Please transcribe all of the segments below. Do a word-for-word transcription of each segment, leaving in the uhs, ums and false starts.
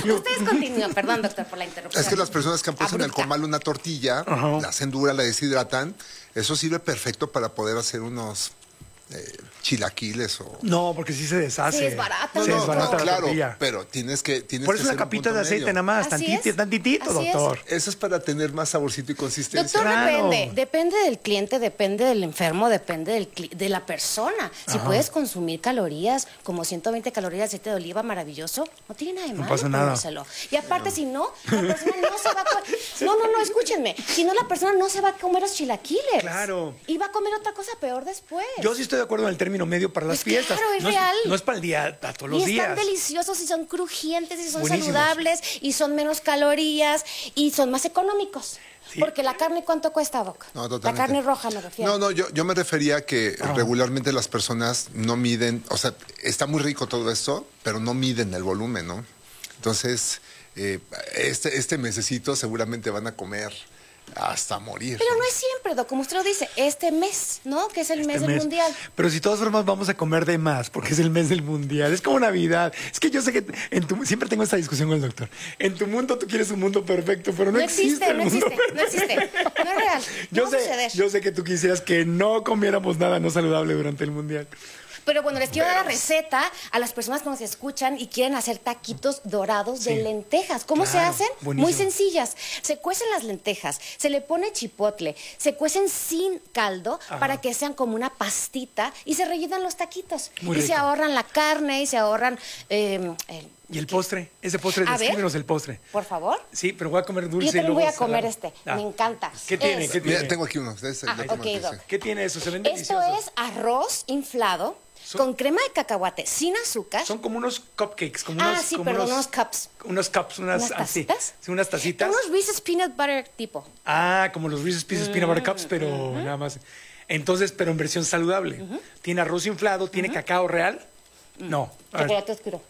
Ustedes continúan, perdón, doctor, por la interrupción. Es que las personas que han puesto en el Abrupta. comal una tortilla, Ajá. la hacen dura, la deshidratan, eso sirve perfecto para poder hacer unos eh, chilaquiles o... No, porque sí se deshace. Sí, es barata, Se no, desbarata No, la claro, tortilla. pero tienes que tienes Por que eso una hacer un capita punto de aceite medio. nada más, Así tantitito, es. tantitito, Así es. doctor. Eso es para tener más saborcito y consistencia. Doctor, Claro. depende, depende del cliente, depende del enfermo, depende del cli- de la persona. Si puedes consumir calorías, como ciento veinte calorías de aceite de oliva, maravilloso, no tiene nada de malo pasa nada. comérselo. Y aparte, si no, la persona no se va a comer... No, no, no, escúchenme. Si no, la persona no se va a comer los chilaquiles. Claro. Y va a comer otra cosa peor después. Yo sí estoy de acuerdo en el término medio para las Pues fiestas. claro, es no, real. no es para el día, a todos los y están días. deliciosos y son crujientes y son Buenísimos. saludables y son menos calorías y son más económicos. Sí. Porque la carne, ¿cuánto cuesta, Doc? No, La totalmente. carne roja me refiero. No, no, yo, yo me refería a que regularmente las personas no miden, o sea, está muy rico todo esto, pero no miden el volumen, ¿no? Entonces, eh, este, este mesecito seguramente van a comer hasta morir. Pero no es siempre, Doc, como usted lo dice, este mes, ¿no? Que es el mes Este del mes. mundial. Pero si de todas formas vamos a comer de más, porque es el mes del mundial, es como Navidad. Es que yo sé que en tu, siempre tengo esta discusión con el doctor. En tu mundo tú quieres un mundo perfecto, pero no, No existe, el no mundo existe, no existe. No es real. Yo No va a sé, suceder. yo sé que tú quisieras que no comiéramos nada no saludable durante el mundial. Pero bueno, les quiero dar la receta a las personas que nos escuchan y quieren hacer taquitos dorados de Sí. lentejas. ¿Cómo se Claro, hacen? buenísimo. Muy sencillas. Se cuecen las lentejas, se le pone chipotle, se cuecen sin caldo Ajá. para que sean como una pastita y se rellenan los taquitos. Muy y se rico. ahorran la carne y se ahorran... eh, el- ¿Y el postre? Ese postre, A ver. descríbenos el postre. por favor. Sí, pero voy a comer dulce. Yo y también luego voy a comer salado. este. Ah. Me encanta. ¿Qué tiene? Es- ¿Qué tiene? Mira, tengo aquí uno. Es el Ah, de ok, tomate, Doc. sí. ¿Qué tiene eso? Se ven Esto deliciosos. es arroz inflado Son- con crema de cacahuate sin azúcar. Son como unos cupcakes, como Ah, unos... sí, como perdón, unos, unos cups. Unos cups, unas... ¿Unas ah, sí. tacitas? Sí, unas tacitas. Unos Reese's Peanut Butter tipo. Ah, como los Reese's Pieces Peanut Butter Cups, pero nada más. Entonces, pero en versión saludable. Tiene arroz inflado, tiene cacao real. No. A ver. Chocolate oscuro.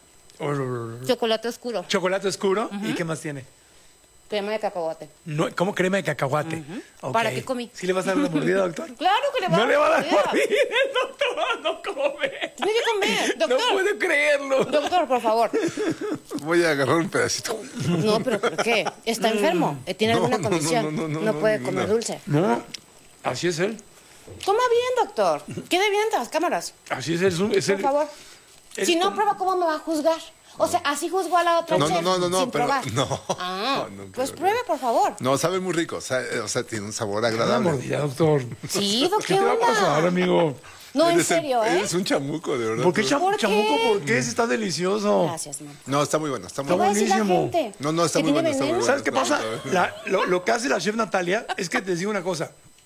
Or- Chocolate oscuro. Chocolate oscuro. ¿Y qué más tiene? Crema de cacahuate. No, ¿cómo crema de cacahuate? Ok. ¿Para qué comí? ¿Sí le vas a dar una mordida, doctor? Claro que le va No a le va a dar mordida. mordida, doctor, no come. Tiene que comer, No doctor. puedo creerlo. Doctor, por favor. Voy a agarrar un pedacito. No, pero ¿por qué? ¿Está enfermo? ¿Tiene No, alguna no, no, condición? no, no, no, puede ninguna. comer dulce. No, así es él. Coma bien, doctor. Quede bien ante las cámaras. Así es él. Es un- es Por el- favor. es Si no como- prueba, ¿cómo me va a juzgar? O sea, así juzgó a la otra No, no, chef, no, no, no, sin pero- probar. no. Ah, No, no, pues pero- pruebe, por favor. No, sabe muy rico. O sea, o sea, tiene un sabor Una agradable. mordida, doctor. Sí, doc, ¿Qué ¿qué te va a onda? pasar, amigo? No, en Eres el- serio, ¿eh? Eres un chamuco, de verdad. ¿Por qué cham- ¿Por qué? chamuco? ¿Por qué? Si está delicioso. Gracias, mamá. No, está muy bueno. Está muy ¿Qué va a bueno. decir la buenísimo. gente? No, no, está ¿Que muy tiene bueno, está muy veneno? bueno. ¿Sabes qué pasa? La- lo, lo que hace la chef Natalia es que te digo una cosa.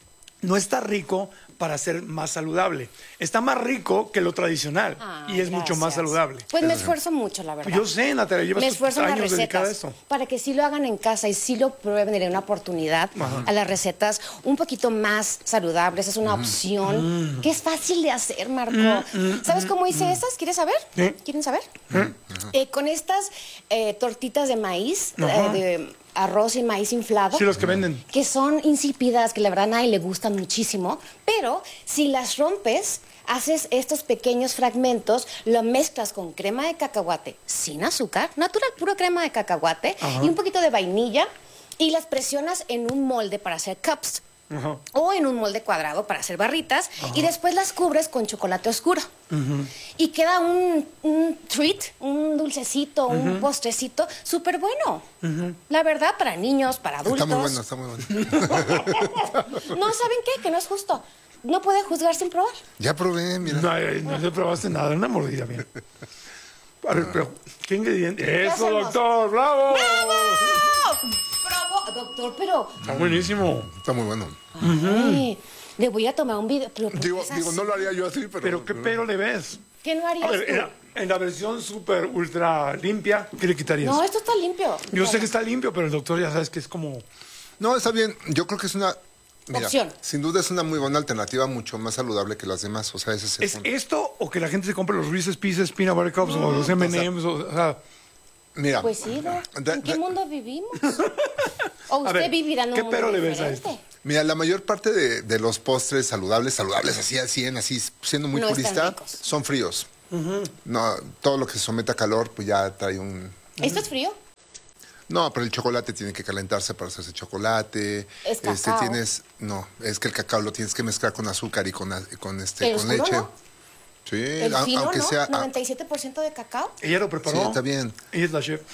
No está rico para ser más saludable. Está más rico que lo tradicional Ah, y es mucho más gracias. saludable. Pues me esfuerzo mucho, la verdad. Yo sé, Natalia, llevas me tus esfuerzo en las años dedicada a recetas esto. para que sí lo hagan en casa y sí lo prueben y den una oportunidad a las recetas un poquito más saludables. Es una opción que es fácil de hacer, Marco. ¿Sabes cómo hice esas? ¿Quieres saber? Sí. ¿Quieren saber? Eh, con estas eh, tortitas de maíz, eh, Ajá. de arroz y maíz inflado. Sí, los que venden. Que son insípidas, que la verdad a nadie le gustan muchísimo, pero si las rompes, haces estos pequeños fragmentos, lo mezclas con crema de cacahuate sin azúcar, natural, pura crema de cacahuate, Ajá. y un poquito de vainilla, y las presionas en un molde para hacer cups. Ajá. O en un molde cuadrado para hacer barritas y después las cubres con chocolate oscuro. Y queda un, un treat, un dulcecito, un postrecito súper bueno. La verdad, para niños, para adultos. Está muy bueno, está muy bueno. No, ¿saben qué? Que no es justo. No puede juzgar sin probar. Ya probé, mira. No, eh, no le probaste nada, una mordida bien. A ver, pero, ¿qué ingrediente? ¡Eso, hacemos? doctor! ¡Bravo! Probó, doctor, pero... Está buenísimo. Está muy bueno. Ay, le voy a tomar un video. Pero ¿por qué Digo, es digo, así? no lo haría yo así, pero. Pero, ¿qué pero le ves? ¿Qué no A harías ver, tú? en la, en la versión súper ultra limpia, ¿qué le quitarías? No, esto está limpio. Yo sé que está limpio, pero el doctor ya sabes que es como... No, está bien. Yo creo que es una. Mira, Opción. sin duda es una muy buena alternativa, mucho más saludable que las demás. O sea, ese es el ¿Es punto. esto o que la gente se compre los Reese's Pieces Peanut Butter Cups o los M and M's? O, o sea, Mira. Pues sí, ¿no? de- ¿En qué de- mundo vivimos? ¿O usted ver, vivirá en un ¿qué mundo pero le ves a diferente? Mira, la mayor parte de, de los postres saludables, saludables así al cien, así siendo muy No están purista, ricos. son fríos. No, todo lo que se somete a calor, pues ya trae un... ¿Esto es frío? No, pero el chocolate tiene que calentarse para hacerse chocolate. Es cacao. Este, tienes, no, es que el cacao lo tienes que mezclar con azúcar y con, con, este, ¿El con oscuro leche. no? Sí, El a- fino, aunque ¿no? sea... noventa y siete por ciento de cacao. Ella lo preparó. Sí, está bien. Ella es la chef.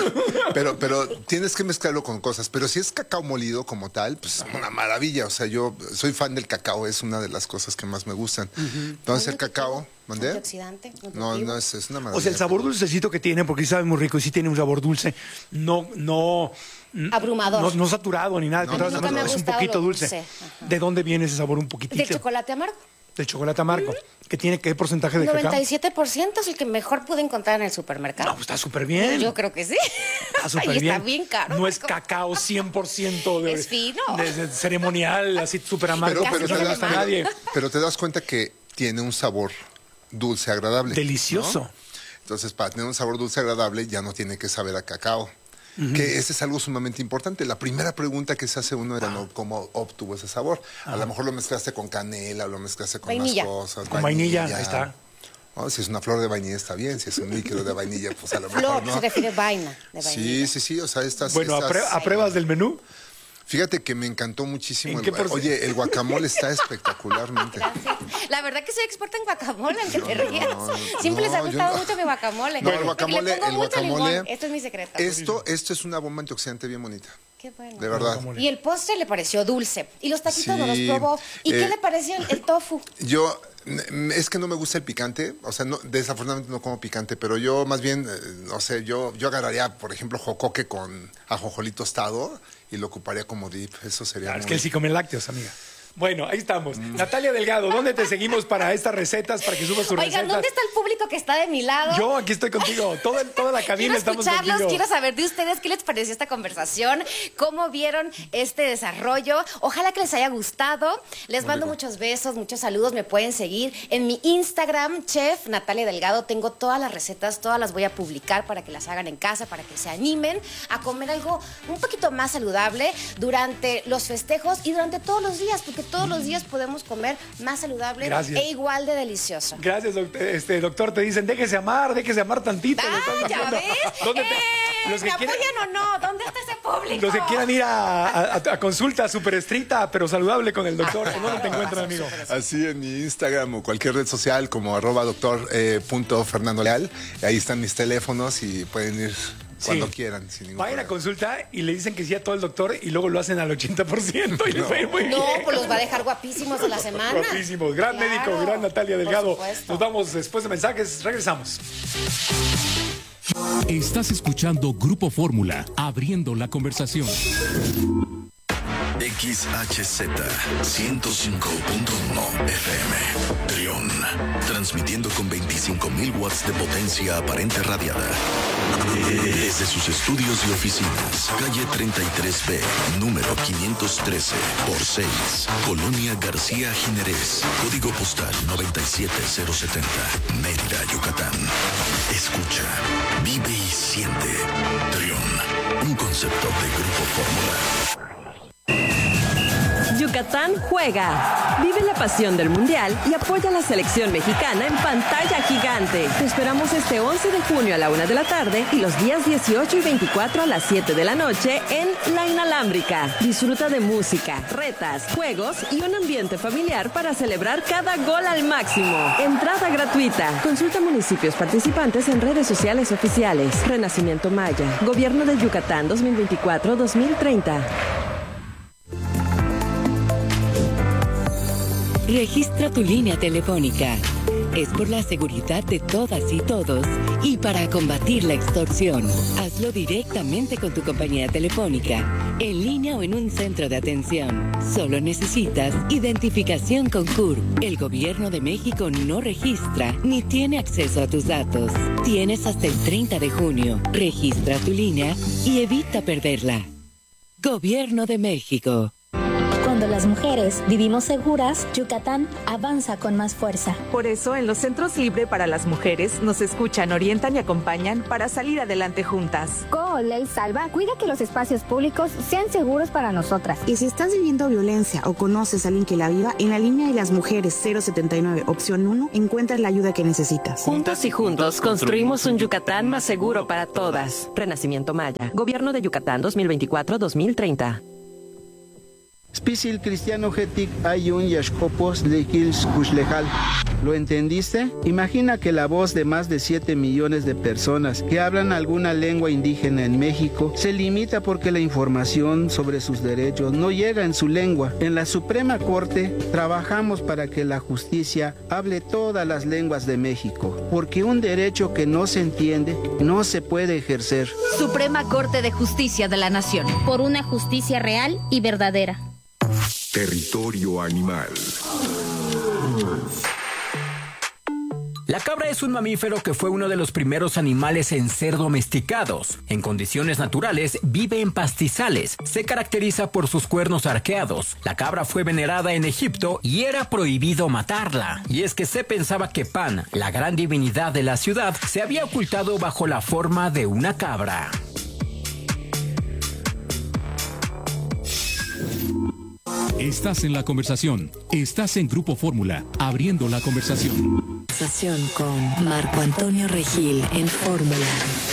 Pero, pero tienes que mezclarlo con cosas. Pero si es cacao molido como tal, pues es una maravilla. O sea, yo soy fan del cacao, es una de las cosas que más me gustan. Entonces el cacao, ¿mandé? Antioxidante, No, nutritivo. no, es, es una maravilla. O sea, el sabor dulcecito que tiene, porque sí sabe muy rico y sí tiene un sabor dulce, no, no, Abrumador. no, no saturado ni nada, No, no, no, nunca me ha es un gustado poquito lo dulce. dulce. Ajá. ¿De dónde viene ese sabor un poquitito? Del chocolate amargo. Del chocolate amargo. ¿Que tiene qué porcentaje de cacao? noventa y siete por ciento es el que mejor pude encontrar en el supermercado. No, pues está súper bien. Yo creo que sí. Está súper Y bien. está bien caro. No es cacao cien por ciento de, Es fino. de- de ceremonial, así súper amargo, pero, que pero no te le das, gusta a pero- nadie. pero te das cuenta que tiene un sabor dulce agradable. Delicioso. ¿no? Entonces, para tener un sabor dulce agradable, ya no tiene que saber a cacao. Que ese es algo sumamente importante. La primera pregunta que se hace uno era ¿no? cómo obtuvo ese sabor. A lo mejor lo mezclaste con canela, lo mezclaste con Vainilla. más cosas. Con vainilla, ahí está. Oh, si es una flor de vainilla está bien, si es un líquido de vainilla, pues a lo mejor Flor, no. se refiere a vaina de vainilla. Sí, sí, sí, o sea, estas... Bueno, estas- ¿apre- ¿apruebas del menú? Fíjate que me encantó muchísimo. ¿En El, qué gua- porce- oye, el guacamole está espectacularmente. Gracias. La verdad que soy experta en guacamole, aunque te No, rías. no, Siempre no, les ha yo gustado no. mucho mi guacamole. No, el Y le guacamole, pongo el mucho guacamole. limón. Esto es mi secreto. Esto, esto es una bomba antioxidante bien bonita. Qué bueno. De verdad. Guacamole. Y el postre le pareció dulce. Y los taquitos no los Sí, probó. ¿Y qué eh, le pareció el, el tofu? Yo, n- es que no me gusta el picante, o sea, no, desafortunadamente no como picante, pero yo más bien, eh, no sé, yo, yo agarraría, por ejemplo, jocoque con ajonjolí tostado y lo ocuparía como dip, eso sería Claro, es muy- que él sí come lácteos, amiga. Bueno, ahí estamos. Natalia Delgado, ¿dónde te seguimos para estas recetas, para que subas tus Oigan, recetas? ¿dónde está el público que está de mi lado? Yo aquí estoy contigo. Toda, toda la cabina Quiero estamos escucharlos, contigo. quiero saber de ustedes qué les pareció esta conversación, cómo vieron este desarrollo. Ojalá que les haya gustado. Les mando muchos besos, muchos saludos. Me pueden seguir en mi Instagram, Chef Natalia Delgado. Tengo todas las recetas, todas las voy a publicar para que las hagan en casa, para que se animen a comer algo un poquito más saludable durante los festejos y durante todos los días, porque todos los días podemos comer más saludable Gracias. e igual de delicioso. Gracias, doctor. Este, doctor. Te dicen, déjese amar, déjese amar tantito. le están ¡Ah, ya diciendo. ves! ¿Dónde te- ¡Eh! los, que ¿Me quieran, apoyan o no? ¿Dónde está ese público? los que quieran ir a, a- a consulta súper estricta, pero saludable con el doctor, ¿en dónde te encuentran, amigo? Así en mi Instagram o cualquier red social como arroba doctor eh, punto Fernando Leal. Ahí están mis teléfonos y pueden ir cuando Sí. quieran. Sin ningún Vayan a problema. consulta y le dicen que sí a todo el doctor y luego lo hacen al ochenta por ciento y les va a ir muy No, bien. pues los va a dejar guapísimos a la semana. Guapísimos. Gran Claro, médico, gran Natalia por Delgado. supuesto. Nos vamos después de mensajes. Regresamos. Estás escuchando Grupo Fórmula, abriendo la conversación. X H Z ciento cinco punto uno F M Trión, transmitiendo con veinticinco mil watts de potencia aparente radiada desde sus estudios y oficinas, calle treinta y tres B, número quinientos trece por seis, Colonia García Jiménez, código postal noventa y siete cero setenta, Mérida, Yucatán. Escucha, vive y siente. Trión, un concepto de Grupo Fórmula. Yucatán juega. Vive la pasión del Mundial y apoya a la selección mexicana en pantalla gigante. Te esperamos este once de junio a la una de la tarde y los días dieciocho y veinticuatro a las siete de la noche en La Inalámbrica. Disfruta de música, retas, juegos y un ambiente familiar para celebrar cada gol al máximo. Entrada gratuita. Consulta municipios participantes en redes sociales oficiales. Renacimiento Maya. Gobierno de Yucatán dos mil veinticuatro a dos mil treinta. Registra tu línea telefónica. Es por la seguridad de todas y todos y para combatir la extorsión. Hazlo directamente con tu compañía telefónica, en línea o en un centro de atención. Solo necesitas identificación con C U R P. El Gobierno de México no registra ni tiene acceso a tus datos. Tienes hasta el treinta de junio. Registra tu línea y evita perderla. Gobierno de México. Cuando las mujeres vivimos seguras, Yucatán avanza con más fuerza. Por eso, en los Centros Libre para las Mujeres nos escuchan, orientan y acompañan para salir adelante juntas. Con Ley Salva, cuida que los espacios públicos sean seguros para nosotras. Y si estás viviendo violencia o conoces a alguien que la viva, en la línea de las mujeres cero setenta y nueve, opción uno, encuentras la ayuda que necesitas. Juntas y juntos construimos un Yucatán más seguro para todas. Renacimiento Maya. Gobierno de Yucatán dos mil veinticuatro a dos mil treinta. Spisil cristiano getic ayun yashkopos lekils kuslejal. ¿Lo entendiste? Imagina que la voz de más de siete millones de personas que hablan alguna lengua indígena en México se limita porque la información sobre sus derechos no llega en su lengua. En la Suprema Corte trabajamos para que la justicia hable todas las lenguas de México, porque un derecho que no se entiende no se puede ejercer. Suprema Corte de Justicia de la Nación. Por una justicia real y verdadera. Territorio Animal. La cabra es un mamífero que fue uno de los primeros animales en ser domesticados. En condiciones naturales vive en pastizales. Se caracteriza por sus cuernos arqueados. La cabra fue venerada en Egipto y era prohibido matarla. Y es que se pensaba que Pan, la gran divinidad de la ciudad, se había ocultado bajo la forma de una cabra. Estás en la conversación. Estás en Grupo Fórmula, abriendo la conversación. Conversación con Marco Antonio Regil en Fórmula.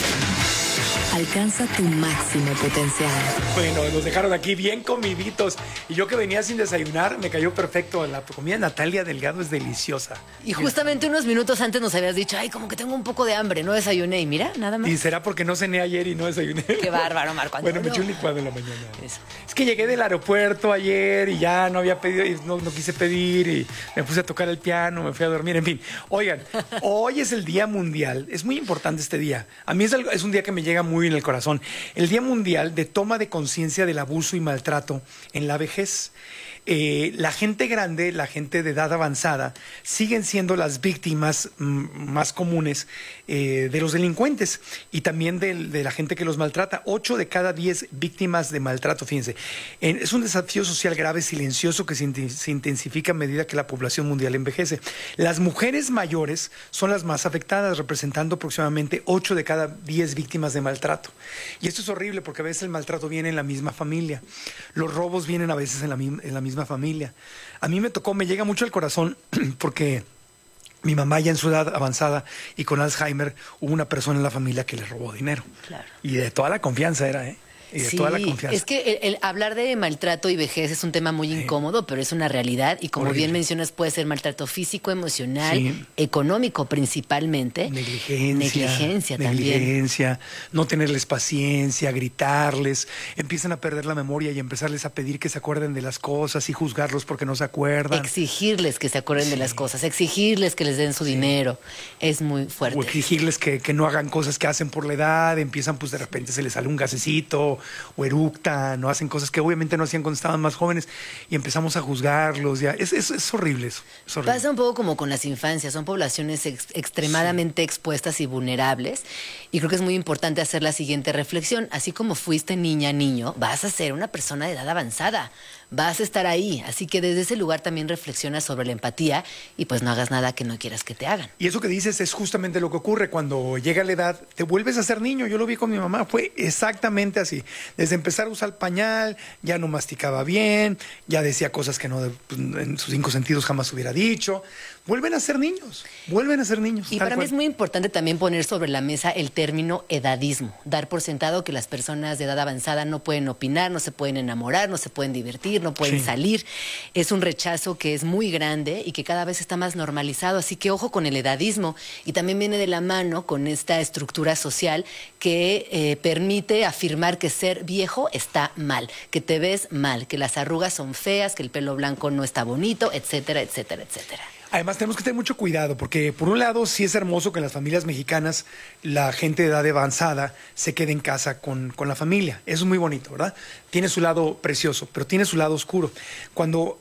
Alcanza tu máximo potencial. Bueno, nos dejaron aquí bien comiditos. Y yo que venía sin desayunar, me cayó perfecto. La comida de Natalia Delgado es deliciosa. Y justamente unos minutos antes nos habías dicho, ay, como que tengo un poco de hambre, no desayuné. Y mira, nada más. Y será porque no cené ayer y no desayuné. Qué bárbaro, Marco Antonio. Bueno, me eché un licuado en la mañana. Eso. Es que llegué del aeropuerto ayer y ya no había pedido, y no, no quise pedir y me puse a tocar el piano, me fui a dormir, en fin. Oigan, hoy es el Día Mundial. Es muy importante este día. A mí es, algo, es un día que me llega muy en el corazón. El Día Mundial de Toma de Conciencia del Abuso y Maltrato en la Vejez. Eh, la gente grande, la gente de edad avanzada, siguen siendo las víctimas m- más comunes eh, de los delincuentes y también de, de la gente que los maltrata. Ocho de cada diez víctimas de maltrato, fíjense. En, es un desafío social grave, silencioso, que se, in- se intensifica a medida que la población mundial envejece. Las mujeres mayores son las más afectadas, representando aproximadamente ocho de cada diez víctimas de maltrato. Y esto es horrible porque a veces el maltrato viene en la misma familia. Los robos vienen a veces en la, mi- en la misma familia. A mí me tocó, me llega mucho al corazón porque mi mamá ya en su edad avanzada y con Alzheimer, hubo una persona en la familia que le robó dinero. Claro. Y de toda la confianza era, ¿eh? Y de sí, toda la confianza. Es que el, el hablar de maltrato y vejez es un tema muy incómodo, pero es una realidad y como Horrible. bien mencionas puede ser maltrato físico, emocional, Sí. económico principalmente. Negligencia. Negligencia también. Negligencia, no tenerles paciencia, gritarles, empiezan a perder la memoria y empezarles a pedir que se acuerden de las cosas y juzgarlos porque no se acuerdan. Exigirles que se acuerden Sí. de las cosas, exigirles que les den su dinero, es muy fuerte. O exigirles que, que no hagan cosas que hacen por la edad, empiezan pues de repente se les sale un gasecito o eructan, no hacen cosas que obviamente no hacían cuando estaban más jóvenes y empezamos a juzgarlos. Ya. Es, es, es horrible eso. Es horrible. Pasa un poco como con las infancias, son poblaciones ex- extremadamente sí. expuestas y vulnerables y creo que es muy importante hacer la siguiente reflexión, así como fuiste niña, niño, vas a ser una persona de edad avanzada, vas a estar ahí, así que desde ese lugar también reflexiona sobre la empatía y pues no hagas nada que no quieras que te hagan. Y eso que dices es justamente lo que ocurre cuando llega la edad, te vuelves a ser niño. Yo lo vi con mi mamá, fue exactamente así. Desde empezar a usar pañal, ya no masticaba bien, ya decía cosas que no en sus cinco sentidos jamás hubiera dicho. Vuelven a ser niños, vuelven a ser niños. Y para mí es muy importante también poner sobre la mesa el término edadismo, dar por sentado que las personas de edad avanzada no pueden opinar, no se pueden enamorar, no se pueden divertir, no pueden sí. salir. Es un rechazo que es muy grande y que cada vez está más normalizado, así que ojo con el edadismo. Y también viene de la mano con esta estructura social que eh, permite afirmar que ser viejo está mal, que te ves mal, que las arrugas son feas, que el pelo blanco no está bonito, etcétera, etcétera, etcétera. Además tenemos que tener mucho cuidado porque por un lado sí es hermoso que en las familias mexicanas la gente de edad avanzada se quede en casa con, con la familia. Eso es muy bonito, ¿verdad? Tiene su lado precioso, pero tiene su lado oscuro. Cuando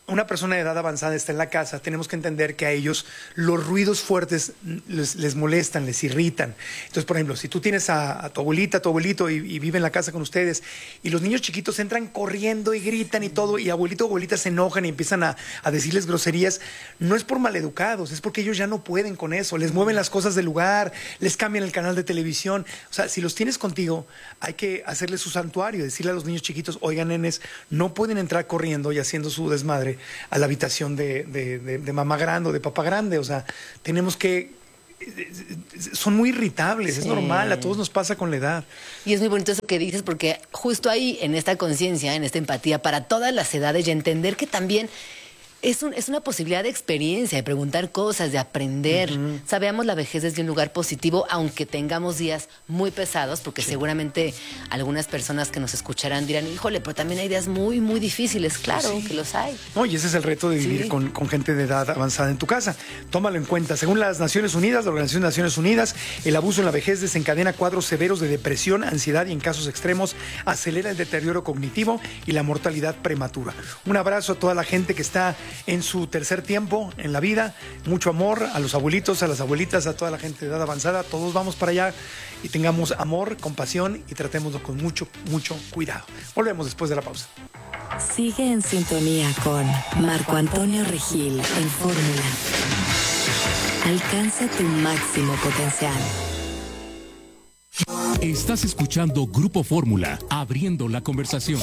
una persona de edad avanzada está en la casa, tenemos que entender que a ellos los ruidos fuertes les, les molestan, les irritan. Entonces, por ejemplo, si tú tienes a, a tu abuelita, a tu abuelito y, y vive en la casa con ustedes y los niños chiquitos entran corriendo y gritan y todo y abuelito o abuelita se enojan y empiezan a, a decirles groserías, no es por maleducados, es porque ellos ya no pueden con eso, les mueven las cosas del lugar, les cambian el canal de televisión. O sea, si los tienes contigo, hay que hacerles su santuario, decirle a los niños chiquitos, oigan, nenes, no pueden entrar corriendo y haciendo su desmadre a la habitación de, de, de, de mamá grande o de papá grande. O sea, tenemos que... Son muy irritables, sí. Es normal, a todos nos pasa con la edad. Y es muy bonito eso que dices, porque justo ahí, en esta conciencia, en esta empatía para todas las edades y entender que también... Es, un, es una posibilidad de experiencia, de preguntar cosas, de aprender. Uh-huh. Sabemos la vejez desde un lugar positivo, aunque tengamos días muy pesados, porque sí. Seguramente algunas personas que nos escucharán dirán, híjole, pero también hay días muy, muy difíciles. Claro, sí. Que los hay. No, y ese es el reto de vivir sí. con, con gente de edad avanzada en tu casa. Tómalo en cuenta. Según las Naciones Unidas, la Organización de Naciones Unidas, el abuso en la vejez desencadena cuadros severos de depresión, ansiedad y en casos extremos acelera el deterioro cognitivo y la mortalidad prematura. Un abrazo a toda la gente que está en su tercer tiempo en la vida, mucho amor a los abuelitos, a las abuelitas, a toda la gente de edad avanzada, todos vamos para allá y tengamos amor, compasión y tratémoslo con mucho, mucho cuidado. Volvemos después de la pausa. Sigue en sintonía con Marco Antonio Regil en Fórmula. Alcanza tu máximo potencial. Estás escuchando Grupo Fórmula, abriendo la conversación.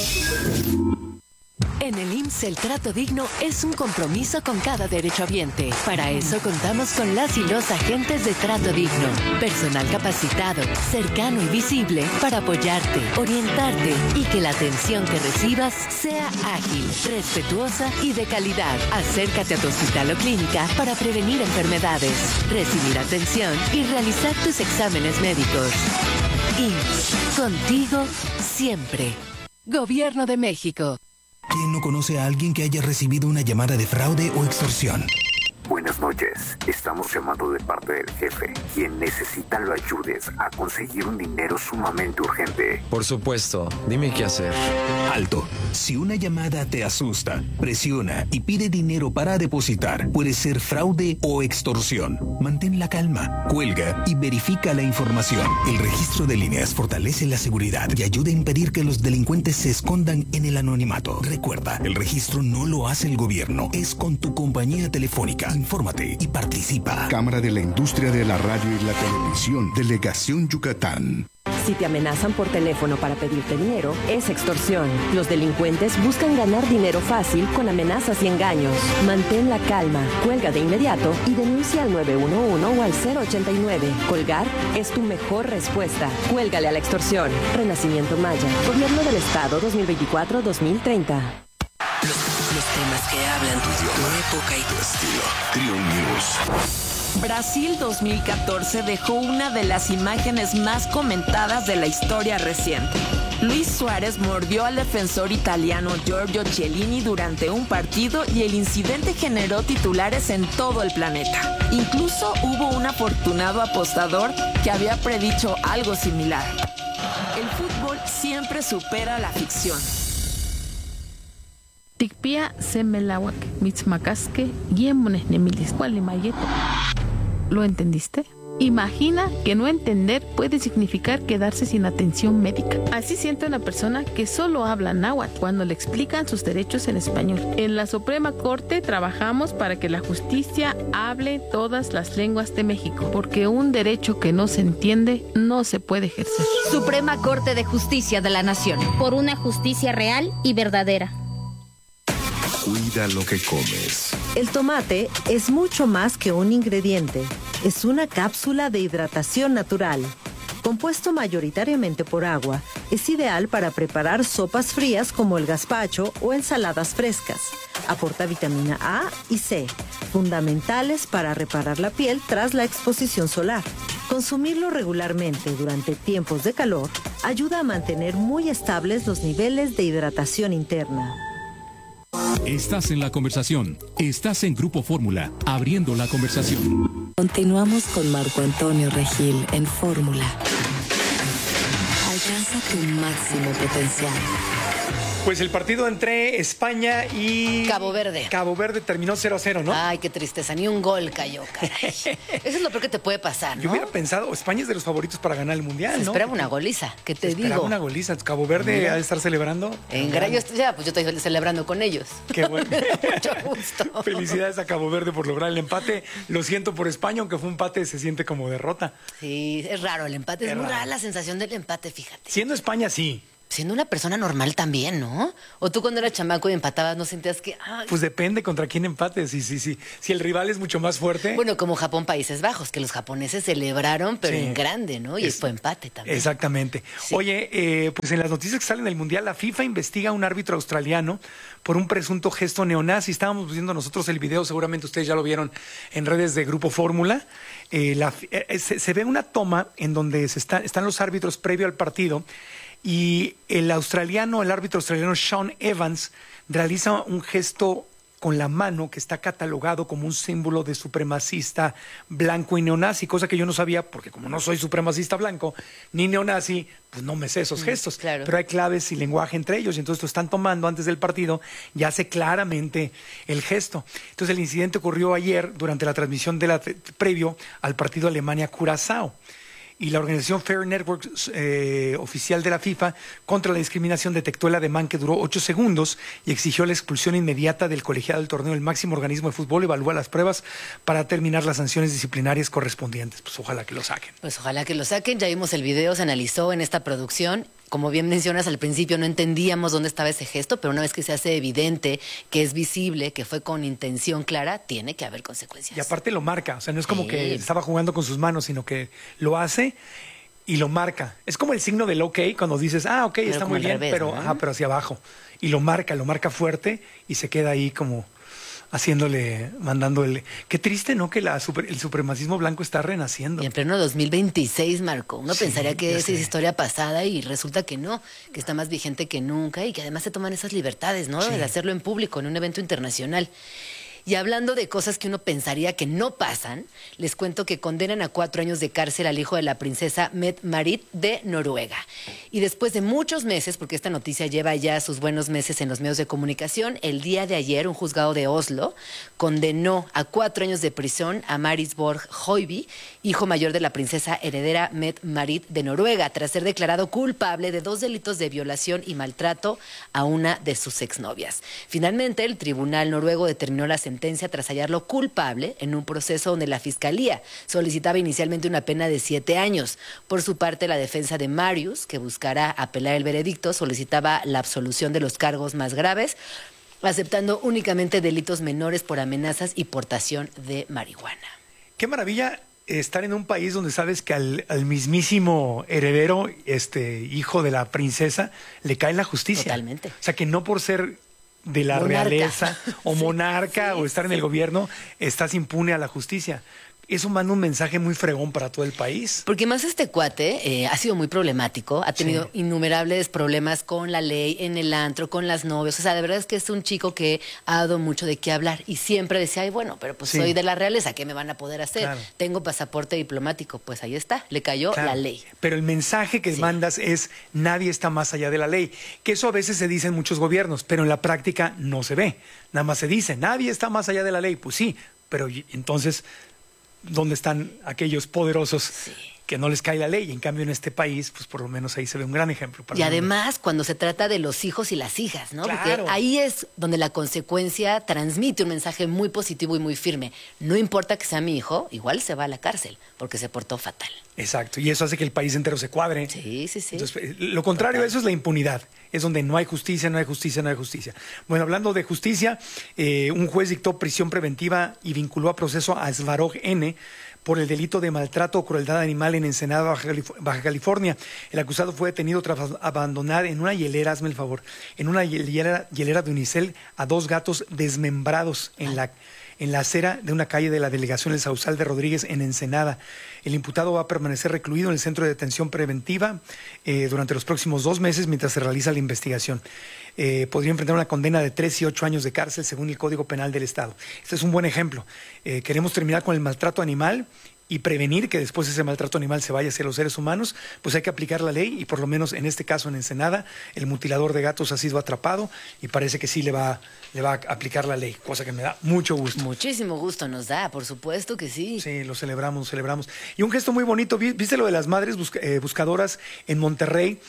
En el I M S S el trato digno es un compromiso con cada derechohabiente. Para eso contamos con las y los agentes de trato digno. Personal capacitado, cercano y visible para apoyarte, orientarte y que la atención que recibas sea ágil, respetuosa y de calidad. Acércate a tu hospital o clínica para prevenir enfermedades, recibir atención y realizar tus exámenes médicos. I M S S, contigo siempre. Gobierno de México. ¿Quién no conoce a alguien que haya recibido una llamada de fraude o extorsión? Buenas noches, estamos llamando de parte del jefe, quien necesita lo ayudes a conseguir un dinero sumamente urgente. Por supuesto, dime qué hacer. Alto, si una llamada te asusta, presiona y pide dinero para depositar, puede ser fraude o extorsión. Mantén la calma, cuelga y verifica la información. El registro de líneas fortalece la seguridad y ayuda a impedir que los delincuentes se escondan en el anonimato. Recuerda, el registro no lo hace el gobierno, es con tu compañía telefónica. Infórmate y participa. Cámara de la Industria de la Radio y la Televisión, Delegación Yucatán. Si te amenazan por teléfono para pedirte dinero, es extorsión. Los delincuentes buscan ganar dinero fácil con amenazas y engaños. Mantén la calma, cuelga de inmediato y denuncia al nueve uno uno o al cero ochenta y nueve. Colgar es tu mejor respuesta. Cuélgale a la extorsión. Renacimiento Maya. Gobierno del Estado dos mil veinticuatro a dos mil treinta. Los, los temas que hablan tu idioma, tu época y tu estilo. Trion News. Brasil dos mil catorce dejó una de las imágenes más comentadas de la historia reciente. Luis Suárez mordió al defensor italiano Giorgio Chiellini durante un partido y el incidente generó titulares en todo el planeta. Incluso hubo un afortunado apostador que había predicho algo similar. El fútbol siempre supera la ficción. Tikpia semelawak, mitzmakaske, guiemones nemilis, cualimayeto. ¿Lo entendiste? Imagina que no entender puede significar quedarse sin atención médica. Así siente una persona que solo habla náhuatl cuando le explican sus derechos en español. En la Suprema Corte trabajamos para que la justicia hable todas las lenguas de México, porque un derecho que no se entiende no se puede ejercer. Suprema Corte de Justicia de la Nación. Por una justicia real y verdadera. Cuida lo que comes. El tomate es mucho más que un ingrediente. Es una cápsula de hidratación natural. Compuesto mayoritariamente por agua, es ideal para preparar sopas frías como el gazpacho o ensaladas frescas. Aporta vitamina A y C, fundamentales para reparar la piel tras la exposición solar. Consumirlo regularmente durante tiempos de calor ayuda a mantener muy estables los niveles de hidratación interna. Estás en la conversación. Estás en Grupo Fórmula, abriendo la conversación. Continuamos con Marco Antonio Regil en Fórmula. Alcanza tu máximo potencial. Pues el partido entre España y... Cabo Verde. Cabo Verde terminó cero a cero, ¿no? Ay, qué tristeza, ni un gol cayó, caray. Eso es lo peor que te puede pasar, ¿no? Yo hubiera pensado, España es de los favoritos para ganar el Mundial, Se ¿no? esperaba una goliza, ¿qué te Se esperaba digo? una goliza. Cabo Verde Mira. ha de estar celebrando. En gran... yo estoy- ya, pues yo estoy celebrando con ellos. Qué bueno. Mucho gusto. Felicidades a Cabo Verde por lograr el empate. Lo siento por España, aunque fue un empate, se siente como derrota. Sí, es raro el empate, es, Es muy raro. rara la sensación del empate, fíjate. Siendo España, sí. Siendo una persona normal también, ¿no? O tú cuando eras chamaco y empatabas, ¿no sentías que...? Ay, Pues depende contra quién empates. Sí, sí, sí. Si el rival es mucho más fuerte. bueno, como Japón, Países Bajos, que los japoneses celebraron, pero Sí. en grande, ¿no? Y Es- fue empate también. Exactamente. Oye, eh, pues en las noticias que salen del Mundial, la FIFA investiga a un árbitro australiano por un presunto gesto neonazi. Estábamos viendo nosotros el video, seguramente ustedes ya lo vieron en redes de Grupo Fórmula. Eh, la fi- eh, se, se ve una toma en donde se está- están los árbitros previo al partido y el australiano, el árbitro australiano Sean Evans, realiza un gesto con la mano que está catalogado como un símbolo de supremacista blanco y neonazi, cosa que yo no sabía, porque como no soy supremacista blanco ni neonazi, pues no me sé esos Mm, gestos. claro. Pero hay claves y lenguaje entre ellos, y entonces lo están tomando antes del partido y hace claramente el gesto. Entonces el incidente ocurrió ayer durante la transmisión de la previo al partido Alemania-Curazao. Y la organización Fair Network, eh, oficial de la FIFA, contra la discriminación, detectó el ademán que duró ocho segundos y exigió la expulsión inmediata del colegiado del torneo. El máximo organismo de fútbol evalúa las pruebas para determinar las sanciones disciplinarias correspondientes. Pues ojalá que lo saquen. Pues ojalá que lo saquen. Ya vimos el video, se analizó en esta producción. Como bien mencionas, al principio no entendíamos dónde estaba ese gesto, pero una vez que se hace evidente, que es visible, que fue con intención clara, tiene que haber consecuencias. Y aparte lo marca, o sea, no es como Sí. que estaba jugando con sus manos, sino que lo hace y lo marca. Es como el signo del OK cuando dices, ah, ok, Pero está como muy al bien, revés, pero, ¿no? ajá, pero hacia abajo. Y lo marca, lo marca fuerte y se queda ahí como haciéndole, mandando el... Qué triste, ¿no? Que la super- el supremacismo blanco está renaciendo. Y en pleno dos mil veintiséis, Marco, uno Sí, pensaría que ya esa sé. es historia pasada y resulta que no, que está más vigente que nunca y que además se toman esas libertades, ¿no? Sí. De hacerlo en público, en un evento internacional. Y hablando de cosas que uno pensaría que no pasan, les cuento que condenan a cuatro años de cárcel al hijo de la princesa Mette-Marit de Noruega. Y después de muchos meses, porque esta noticia lleva ya sus buenos meses en los medios de comunicación, el día de ayer un juzgado de Oslo condenó a cuatro años de prisión a Maris Borg Høiby, hijo mayor de la princesa heredera Mette-Marit de Noruega, tras ser declarado culpable de dos delitos de violación y maltrato a una de sus exnovias. Finalmente, el tribunal noruego determinó la sentencia tras hallarlo culpable en un proceso donde la fiscalía solicitaba inicialmente una pena de siete años. Por su parte, la defensa de Marius, que buscará apelar el veredicto, solicitaba la absolución de los cargos más graves, aceptando únicamente delitos menores por amenazas y portación de marihuana. Qué maravilla estar en un país donde sabes que al, al mismísimo heredero, este hijo de la princesa, le cae la justicia. Totalmente. O sea, que no por ser de la Monarca. realeza o Sí, monarca sí, o estar en sí. el gobierno, estás impune a la justicia. Eso manda un mensaje muy fregón para todo el país. Porque más este cuate eh, ha sido muy problemático, ha tenido Sí. innumerables problemas con la ley, en el antro, con las novias. O sea, de verdad es que es un chico que ha dado mucho de qué hablar y siempre decía, ay, bueno, pero pues Sí. soy de la realeza, ¿qué me van a poder hacer? Claro. Tengo pasaporte diplomático. Pues ahí está, le cayó Claro. la ley. Pero el mensaje que mandas es nadie está más allá de la ley. Que eso a veces se dice en muchos gobiernos, pero en la práctica no se ve. Nada más se dice, nadie está más allá de la ley. Pues sí, pero y- entonces, ¿dónde están aquellos poderosos que no les cae la ley? En cambio, en este país, pues por lo menos ahí se ve un gran ejemplo. para Y el mundo. además, cuando se trata de los hijos y las hijas, ¿no? Claro. Porque ahí es donde la consecuencia transmite un mensaje muy positivo y muy firme. No importa que sea mi hijo, igual se va a la cárcel, porque se portó fatal. Exacto, y eso hace que el país entero se cuadre. Sí, sí, sí. Entonces, eh, lo contrario a eso es la impunidad. Es donde no hay justicia, no hay justicia, no hay justicia. Bueno, hablando de justicia, eh, un juez dictó prisión preventiva y vinculó a proceso a Svarog N por el delito de maltrato o crueldad animal en Ensenada, Baja, Calif- Baja California. El acusado fue detenido tras abandonar en una hielera, hazme el favor, en una hielera, hielera de unicel a dos gatos desmembrados en la en la acera de una calle de la delegación El Sausal de Rodríguez en Ensenada. El imputado va a permanecer recluido en el centro de detención preventiva eh, durante los próximos dos meses mientras se realiza la investigación. Eh, podría enfrentar una condena de tres y ocho años de cárcel según el Código Penal del Estado. Este es un buen ejemplo. Eh, queremos terminar con el maltrato animal y prevenir que después ese maltrato animal se vaya hacia los seres humanos, pues hay que aplicar la ley y por lo menos en este caso en Ensenada, el mutilador de gatos ha sido atrapado y parece que sí le va, le va a aplicar la ley, cosa que me da mucho gusto. Muchísimo gusto nos da, por supuesto que sí. Sí, lo celebramos, celebramos. Y un gesto muy bonito, ¿viste lo de las madres busca, eh, buscadoras en Monterrey?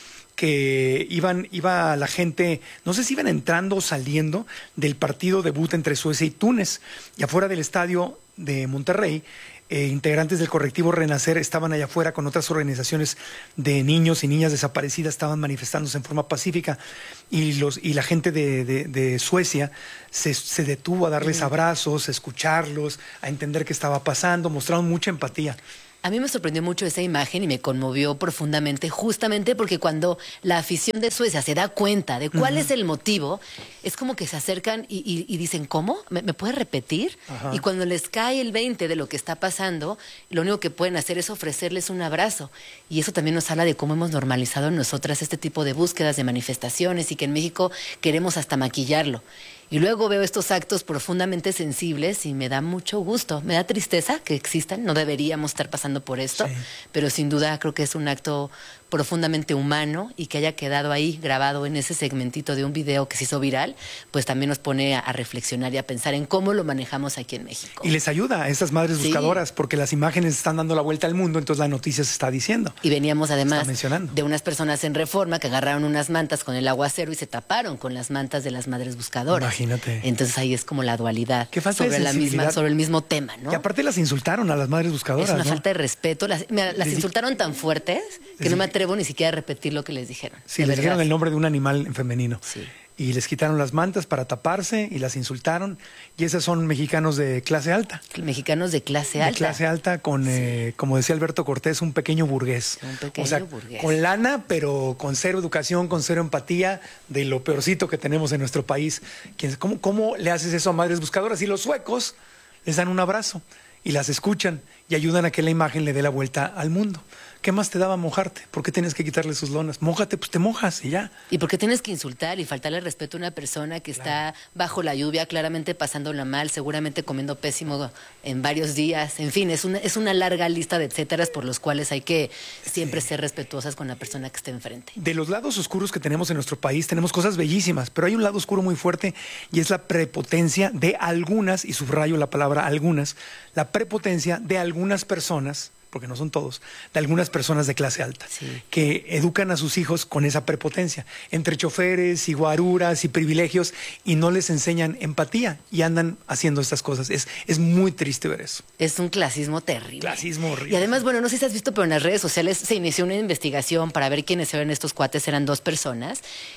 Que iban, iba la gente, no sé si iban entrando o saliendo del partido debut entre Suecia y Túnez, y afuera del estadio de Monterrey, eh, integrantes del colectivo Renacer estaban allá afuera con otras organizaciones de niños y niñas desaparecidas, estaban manifestándose en forma pacífica, y los y la gente de, de, de Suecia se, se detuvo a darles abrazos, a escucharlos, a entender qué estaba pasando, mostraron mucha empatía. A mí me sorprendió mucho esa imagen y me conmovió profundamente, justamente porque cuando la afición de Suecia se da cuenta de cuál uh-huh. es el motivo, es como que se acercan y, y, y dicen, ¿cómo? ¿Me, me puedes repetir? Ajá. Y cuando les cae el veinte de lo que está pasando, lo único que pueden hacer es ofrecerles un abrazo. Y eso también nos habla de cómo hemos normalizado en nosotras este tipo de búsquedas, de manifestaciones, y que en México queremos hasta maquillarlo. Y luego veo estos actos profundamente sensibles y me da mucho gusto. Me da tristeza que existan, no deberíamos estar pasando por esto, sí. pero sin duda creo que es un acto profundamente humano y que haya quedado ahí grabado en ese segmentito de un video que se hizo viral, pues también nos pone a, a reflexionar y a pensar en cómo lo manejamos aquí en México. Y les ayuda a estas madres sí. buscadoras, porque las imágenes están dando la vuelta al mundo, entonces la noticia se está diciendo. Y veníamos además de unas personas en Reforma que agarraron unas mantas con el aguacero y se taparon con las mantas de las madres buscadoras. Imagínate. Entonces ahí es como la dualidad Qué falta sobre, de la misma, sobre el mismo tema, ¿no? Y aparte las insultaron a las madres buscadoras, Es una ¿no? falta de respeto. Las, mira, las insultaron tan fuertes que no me atrevo ni siquiera a repetir lo que les dijeron. Sí, les dijeron el nombre de un animal femenino. Sí. Y les quitaron las mantas para taparse y las insultaron. Y esos son mexicanos de clase alta. Mexicanos de clase alta. De clase alta con, sí. eh, como decía Alberto Cortés, un pequeño burgués. Un pequeño o sea, burgués. Con lana, pero con cero educación, con cero empatía de lo peorcito que tenemos en nuestro país. ¿Cómo, cómo le haces eso a madres buscadoras? Y los suecos les dan un abrazo y las escuchan y ayudan a que la imagen le dé la vuelta al mundo. ¿Qué más te daba mojarte? ¿Por qué tienes que quitarle sus lonas? Mójate, pues te mojas y ya. ¿Y por qué tienes que insultar y faltarle respeto a una persona que claro. está bajo la lluvia, claramente pasándola mal, seguramente comiendo pésimo en varios días? En fin, es una, es una larga lista de etcéteras por los cuales hay que siempre sí. ser respetuosas con la persona que esté enfrente. De los lados oscuros que tenemos en nuestro país, tenemos cosas bellísimas, pero hay un lado oscuro muy fuerte y es la prepotencia de algunas, y subrayo la palabra algunas, la prepotencia de algunas personas, porque no son todos, de algunas personas de clase alta, sí. que educan a sus hijos con esa prepotencia, entre choferes y guaruras y privilegios, y no les enseñan empatía y andan haciendo estas cosas. Es, es muy triste ver eso. Es un clasismo terrible. Clasismo horrible. Y además, bueno, no sé si has visto, pero en las redes sociales se inició una investigación para ver quiénes eran estos cuates, eran dos personas.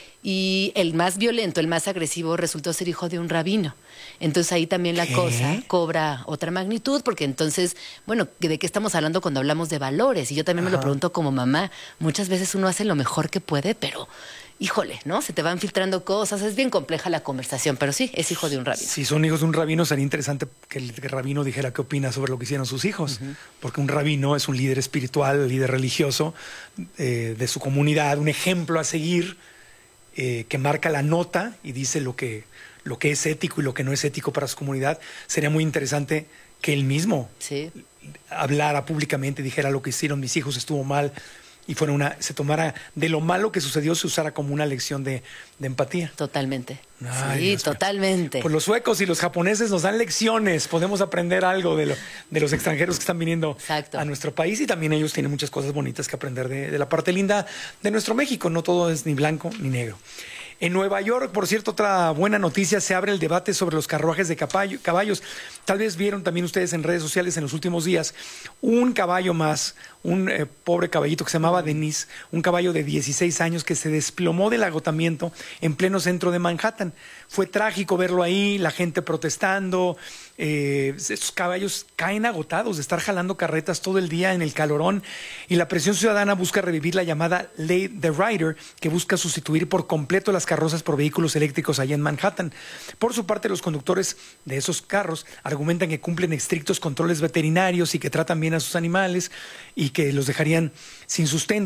Y el más violento, el más agresivo, resultó ser hijo de un rabino. Entonces ahí también la ¿Qué? cosa cobra otra magnitud, porque entonces, bueno, ¿de qué estamos hablando cuando hablamos de valores? Y yo también Ajá. me lo pregunto como mamá. Muchas veces uno hace lo mejor que puede, pero híjole, ¿no? Se te van filtrando cosas, es bien compleja la conversación, pero sí, es hijo de un rabino. Si son hijos de un rabino, sería interesante que el rabino dijera qué opina sobre lo que hicieron sus hijos, uh-huh. porque un rabino es un líder espiritual, líder religioso eh, de su comunidad, un ejemplo a seguir. Eh, que marca la nota y dice lo que, lo que es ético y lo que no es ético para su comunidad. Sería muy interesante que él mismo sí. hablara públicamente, dijera lo que hicieron mis hijos estuvo mal, y fuera una, se tomara de lo malo que sucedió, se usara como una lección de, de empatía. Totalmente. Ay, sí, Dios totalmente. Pues los suecos y los japoneses nos dan lecciones, podemos aprender algo de, lo, de los extranjeros que están viniendo Exacto. a nuestro país, y también ellos tienen muchas cosas bonitas que aprender de, de la parte linda de nuestro México. No todo es ni blanco ni negro. En Nueva York, por cierto, otra buena noticia, se abre el debate sobre los carruajes de caballo, caballos. Tal vez vieron también ustedes en redes sociales en los últimos días un caballo más, un eh, pobre caballito que se llamaba Denise, un caballo de dieciséis años que se desplomó del agotamiento en pleno centro de Manhattan. Fue trágico verlo ahí, la gente protestando. Eh, estos caballos caen agotados de estar jalando carretas todo el día en el calorón, y la presión ciudadana busca revivir la llamada Ley de Rider, que busca sustituir por completo las carrozas por vehículos eléctricos allá en Manhattan. Por su parte, los conductores de esos carros argumentan que cumplen estrictos controles veterinarios y que tratan bien a sus animales y que los dejarían sin sustento.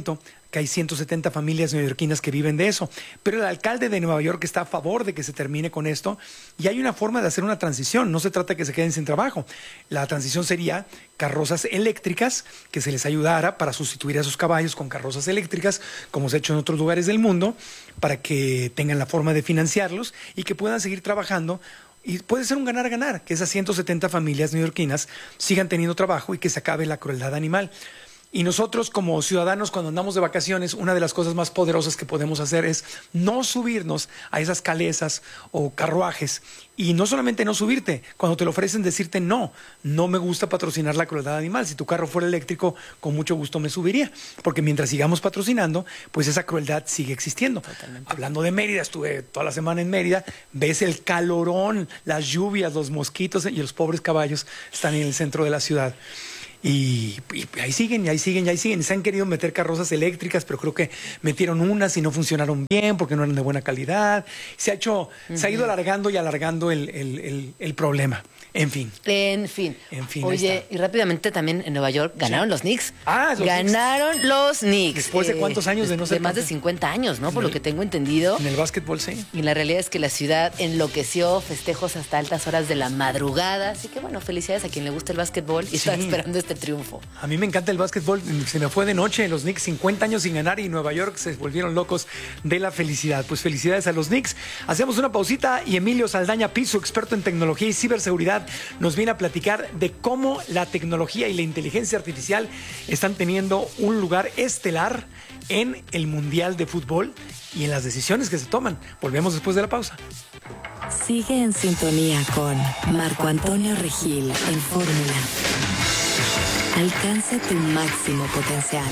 que hay ciento setenta familias neoyorquinas que viven de eso. Pero el alcalde de Nueva York está a favor de que se termine con esto y hay una forma de hacer una transición. No se trata de que se queden sin trabajo. La transición sería carrozas eléctricas, que se les ayudara para sustituir a sus caballos con carrozas eléctricas, como se ha hecho en otros lugares del mundo, para que tengan la forma de financiarlos y que puedan seguir trabajando. Y puede ser un ganar-ganar, que esas ciento setenta familias neoyorquinas sigan teniendo trabajo y que se acabe la crueldad animal. Y nosotros como ciudadanos, cuando andamos de vacaciones, una de las cosas más poderosas que podemos hacer es no subirnos a esas calesas o carruajes. Y no solamente no subirte, cuando te lo ofrecen decirte no, no me gusta patrocinar la crueldad animal. Si tu carro fuera eléctrico, con mucho gusto me subiría. Porque mientras sigamos patrocinando, pues esa crueldad sigue existiendo. Totalmente. Hablando de Mérida, estuve toda la semana en Mérida, ves el calorón, las lluvias, los mosquitos y los pobres caballos están en el centro de la ciudad. Y, y ahí siguen, y ahí siguen, y ahí siguen. Se han querido meter carrozas eléctricas, pero creo que metieron unas y no funcionaron bien porque no eran de buena calidad. Se ha hecho, uh-huh. se ha ido alargando y alargando el, el, el, el problema. En fin. En fin. En fin. Oye, y rápidamente también en Nueva York ganaron sí. los Knicks. Ah, los Ganaron Knicks. los Knicks. Después de cuántos años de no ser De más de cincuenta años, ¿no? Por el, lo que tengo entendido. En el básquetbol, sí. Y la realidad es que la ciudad enloqueció, festejos hasta altas horas de la madrugada. Así que bueno, felicidades a quien le gusta el básquetbol y sí. está esperando este triunfo. A mí me encanta el básquetbol. Se me fue de noche los Knicks, cincuenta años sin ganar y Nueva York se volvieron locos de la felicidad. Pues felicidades a los Knicks. Hacemos una pausita y Emilio Saldaña Piso, experto en tecnología y ciberseguridad, nos viene a platicar de cómo la tecnología y la inteligencia artificial están teniendo un lugar estelar en el Mundial de Fútbol y en las decisiones que se toman. Volvemos después de la pausa. Sigue en sintonía con Marco Antonio Regil en Fórmula. Alcanza tu máximo potencial.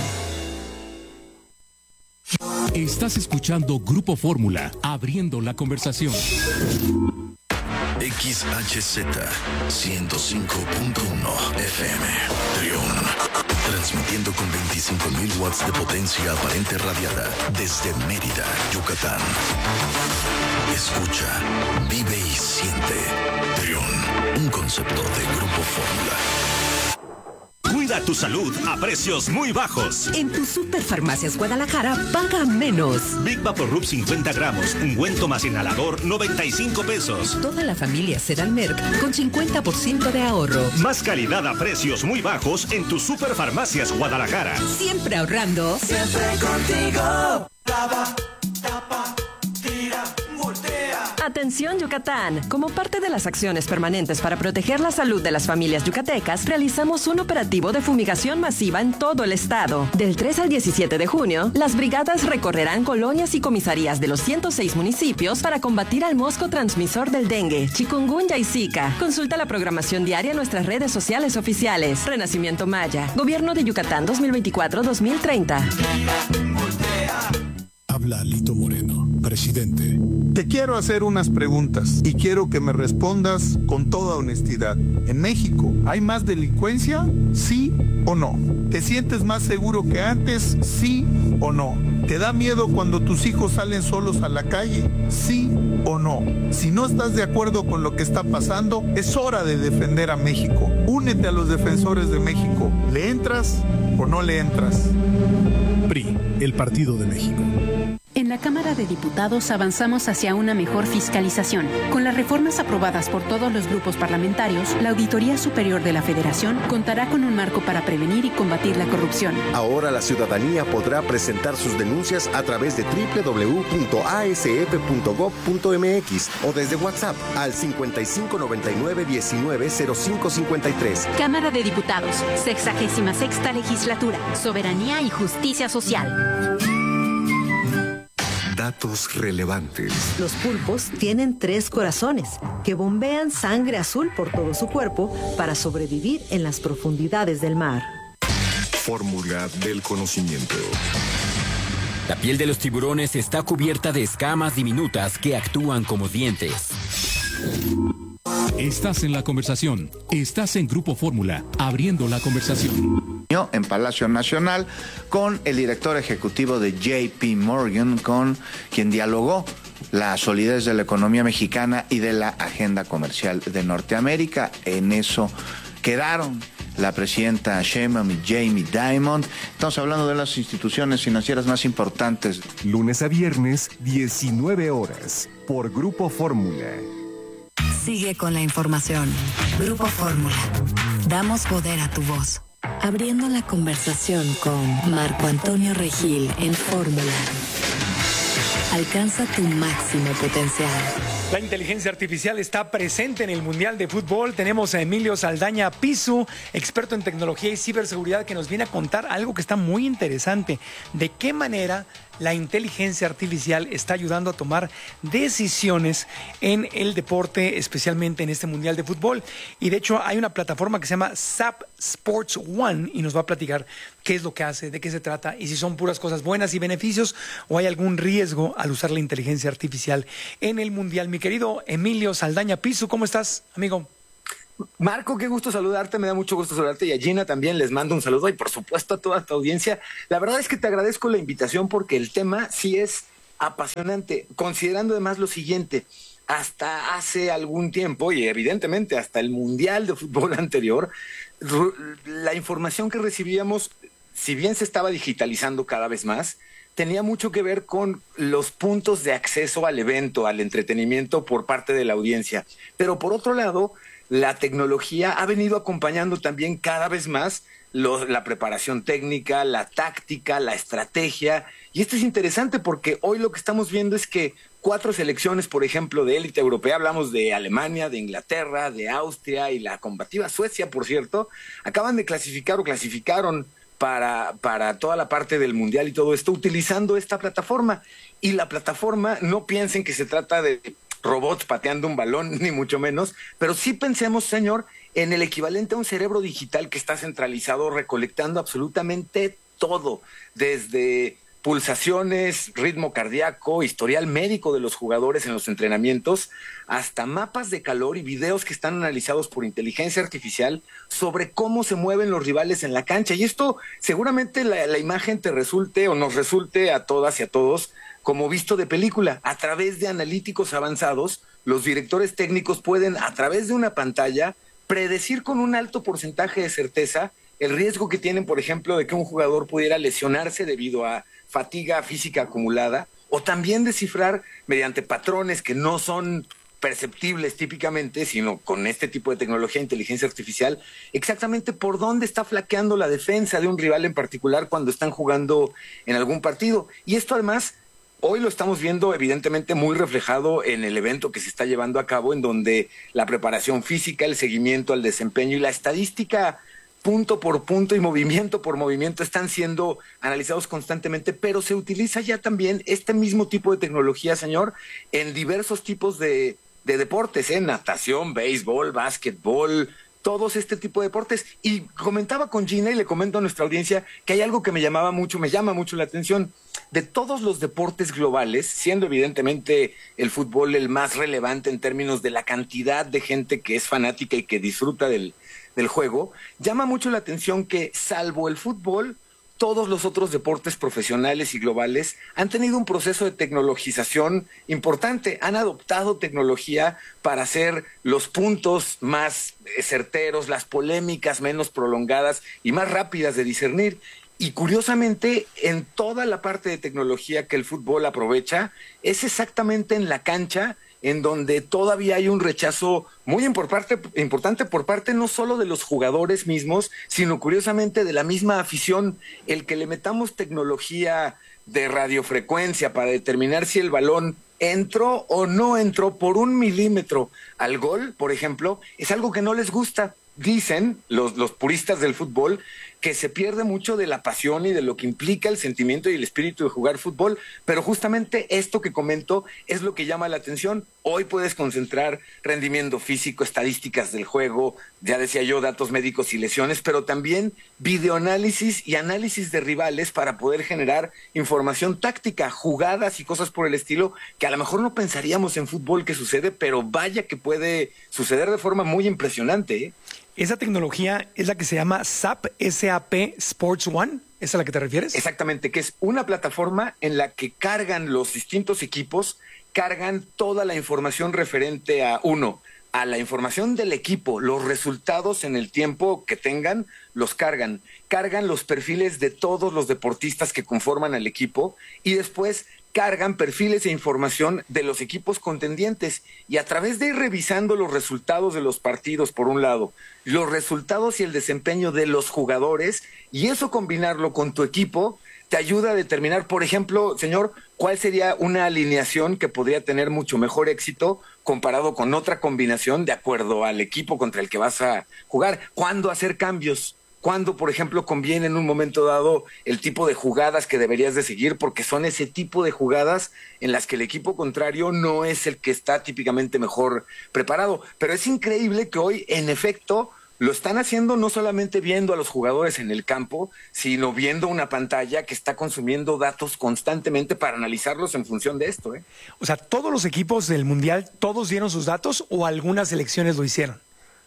Estás escuchando Grupo Fórmula, abriendo la conversación. X H Z ciento cinco punto uno F M, Trión, transmitiendo con veinticinco mil watts de potencia aparente radiada desde Mérida, Yucatán. Escucha, vive y siente. Trión, un concepto de Grupo Fórmula. Cuida tu salud a precios muy bajos. En tu Superfarmacias Guadalajara, paga menos. Big Vaporub cincuenta gramos, ungüento más inhalador, noventa y cinco pesos. Toda la familia Sedalmerc con cincuenta por ciento de ahorro. Más calidad a precios muy bajos en tu Superfarmacias Guadalajara. Siempre ahorrando. Siempre contigo. Tapa, tapa, tira, voltea. Atención Yucatán, como parte de las acciones permanentes para proteger la salud de las familias yucatecas, realizamos un operativo de fumigación masiva en todo el estado. Del tres al diecisiete de junio, las brigadas recorrerán colonias y comisarías de los ciento seis municipios para combatir al mosco transmisor del dengue, chikungunya y zika. Consulta la programación diaria en nuestras redes sociales oficiales. Renacimiento Maya, Gobierno de Yucatán dos mil veinticuatro a dos mil treinta. Habla Alito Moreno, presidente. Te quiero hacer unas preguntas y quiero que me respondas con toda honestidad. ¿En México hay más delincuencia? ¿Sí o no? ¿Te sientes más seguro que antes? ¿Sí o no? ¿Te da miedo cuando tus hijos salen solos a la calle? ¿Sí o no? Si no estás de acuerdo con lo que está pasando, es hora de defender a México. Únete a los defensores de México. ¿Le entras o no le entras? P R I, el Partido de México. En la Cámara de Diputados avanzamos hacia una mejor fiscalización. Con las reformas aprobadas por todos los grupos parlamentarios, la Auditoría Superior de la Federación contará con un marco para prevenir y combatir la corrupción. Ahora la ciudadanía podrá presentar sus denuncias a través de doble u doble u doble u punto a s f punto gob punto m x o desde WhatsApp al cincuenta y cinco noventa y nueve diecinueve cero cinco cincuenta y tres. Cámara de Diputados, sexagésima sexta legislatura, soberanía y justicia social. Datos relevantes. Los pulpos tienen tres corazones que bombean sangre azul por todo su cuerpo para sobrevivir en las profundidades del mar. Fórmula del conocimiento. La piel de los tiburones está cubierta de escamas diminutas que actúan como dientes. Estás en la conversación. Estás en Grupo Fórmula, abriendo la conversación. En Palacio Nacional con el director ejecutivo de J P Morgan, con quien dialogó la solidez de la economía mexicana y de la agenda comercial de Norteamérica. En eso quedaron la presidenta Sheinbaum y Jamie Dimon. Estamos hablando de las instituciones financieras más importantes. Lunes a viernes, diecinueve horas, por Grupo Fórmula. Sigue con la información. Grupo Fórmula. Damos poder a tu voz. Abriendo la conversación con Marco Antonio Regil en Fórmula. Alcanza tu máximo potencial. La inteligencia artificial está presente en el Mundial de Fútbol. Tenemos a Emilio Saldaña Pisu, experto en tecnología y ciberseguridad, que nos viene a contar algo que está muy interesante. ¿De qué manera la inteligencia artificial está ayudando a tomar decisiones en el deporte, especialmente en este Mundial de Fútbol? Y de hecho hay una plataforma que se llama SAP Sports One y nos va a platicar qué es lo que hace, de qué se trata y si son puras cosas buenas y beneficios o hay algún riesgo al usar la inteligencia artificial en el Mundial. Mi querido Emilio Saldaña Pisu, ¿cómo estás, amigo? Marco, qué gusto saludarte, me da mucho gusto saludarte, y a Gina también les mando un saludo y por supuesto a toda tu audiencia. La verdad es que te agradezco la invitación porque el tema sí es apasionante, considerando además lo siguiente: hasta hace algún tiempo y evidentemente hasta el Mundial de Fútbol anterior, la información que recibíamos, si bien se estaba digitalizando cada vez más, tenía mucho que ver con los puntos de acceso al evento, al entretenimiento por parte de la audiencia. Pero por otro lado, la tecnología ha venido acompañando también cada vez más lo, la preparación técnica, la táctica, la estrategia. Y esto es interesante porque hoy lo que estamos viendo es que cuatro selecciones, por ejemplo, de élite europea, hablamos de Alemania, de Inglaterra, de Austria y la combativa Suecia, por cierto, acaban de clasificar o clasificaron para, para toda la parte del Mundial y todo esto utilizando esta plataforma. Y la plataforma, no piensen que se trata de robots pateando un balón, ni mucho menos, pero sí pensemos, señor, en el equivalente a un cerebro digital que está centralizado recolectando absolutamente todo, desde pulsaciones, ritmo cardíaco, historial médico de los jugadores en los entrenamientos, hasta mapas de calor y videos que están analizados por inteligencia artificial sobre cómo se mueven los rivales en la cancha. Y esto seguramente la, la imagen te resulte o nos resulte a todas y a todos como visto de película. A través de analíticos avanzados, los directores técnicos pueden, a través de una pantalla, predecir con un alto porcentaje de certeza el riesgo que tienen, por ejemplo, de que un jugador pudiera lesionarse debido a fatiga física acumulada, o también descifrar mediante patrones que no son perceptibles típicamente, sino con este tipo de tecnología de inteligencia artificial, exactamente por dónde está flaqueando la defensa de un rival en particular cuando están jugando en algún partido. Y esto además hoy lo estamos viendo evidentemente muy reflejado en el evento que se está llevando a cabo, en donde la preparación física, el seguimiento al desempeño y la estadística punto por punto y movimiento por movimiento están siendo analizados constantemente, pero se utiliza ya también este mismo tipo de tecnología, señor, en diversos tipos de, de deportes, ¿eh? Natación, béisbol, básquetbol, todos este tipo de deportes. Y comentaba con Gina y le comento a nuestra audiencia que hay algo que me llamaba mucho, me llama mucho la atención. De todos los deportes globales, siendo evidentemente el fútbol el más relevante en términos de la cantidad de gente que es fanática y que disfruta del, del juego, llama mucho la atención que, salvo el fútbol, todos los otros deportes profesionales y globales han tenido un proceso de tecnologización importante. Han adoptado tecnología para hacer los puntos más certeros, las polémicas menos prolongadas y más rápidas de discernir. Y curiosamente, en toda la parte de tecnología que el fútbol aprovecha, es exactamente en la cancha en donde todavía hay un rechazo muy importante, importante por parte no solo de los jugadores mismos, sino curiosamente de la misma afición. El que le metamos tecnología de radiofrecuencia para determinar si el balón entró o no entró por un milímetro al gol, por ejemplo, es algo que no les gusta. Dicen los, los puristas del fútbol que se pierde mucho de la pasión y de lo que implica el sentimiento y el espíritu de jugar fútbol, pero justamente esto que comento es lo que llama la atención. Hoy puedes concentrar rendimiento físico, estadísticas del juego, ya decía yo, datos médicos y lesiones, pero también videoanálisis y análisis de rivales para poder generar información táctica, jugadas y cosas por el estilo que a lo mejor no pensaríamos en fútbol que sucede, pero vaya que puede suceder de forma muy impresionante, ¿eh? Esa tecnología es la que se llama SAP, S A P Sports One. ¿Es a la que te refieres? Exactamente, que es una plataforma en la que cargan los distintos equipos, cargan toda la información referente a, uno, a la información del equipo, los resultados en el tiempo que tengan, los cargan. Cargan los perfiles de todos los deportistas que conforman al equipo y después cargan perfiles e información de los equipos contendientes. Y a través de ir revisando los resultados de los partidos, por un lado, los resultados y el desempeño de los jugadores, y eso combinarlo con tu equipo, te ayuda a determinar, por ejemplo, señor, cuál sería una alineación que podría tener mucho mejor éxito comparado con otra combinación de acuerdo al equipo contra el que vas a jugar. ¿Cuándo hacer cambios? ¿Cuándo, por ejemplo, conviene en un momento dado el tipo de jugadas que deberías de seguir? Porque son ese tipo de jugadas en las que el equipo contrario no es el que está típicamente mejor preparado. Pero es increíble que hoy, en efecto, lo están haciendo no solamente viendo a los jugadores en el campo, sino viendo una pantalla que está consumiendo datos constantemente para analizarlos en función de esto, ¿eh? O sea, ¿todos los equipos del Mundial, todos dieron sus datos o algunas selecciones lo hicieron?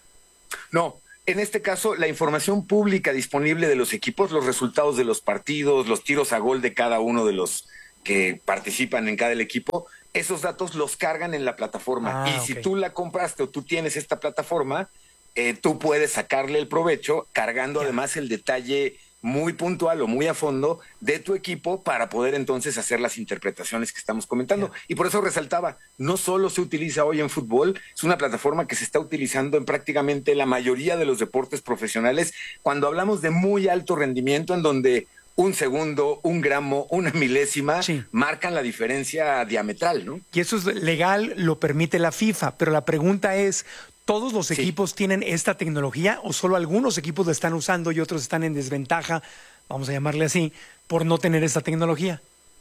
No, en este caso, la información pública disponible de los equipos, los resultados de los partidos, los tiros a gol de cada uno de los que participan en cada equipo, esos datos los cargan en la plataforma. Ah, y okay. si tú la compraste o tú tienes esta plataforma, Eh, tú puedes sacarle el provecho cargando yeah. además el detalle muy puntual o muy a fondo de tu equipo para poder entonces hacer las interpretaciones que estamos comentando. Yeah. Y por eso resaltaba, no solo se utiliza hoy en fútbol, es una plataforma que se está utilizando en prácticamente la mayoría de los deportes profesionales cuando hablamos de muy alto rendimiento, en donde un segundo, un gramo, una milésima sí. marcan la diferencia diametral, ¿no? Y eso es legal, lo permite la FIFA, pero la pregunta es, ¿todos los equipos sí. tienen esta tecnología o solo algunos equipos la están usando y otros están en desventaja, vamos a llamarle así, por no tener esta tecnología?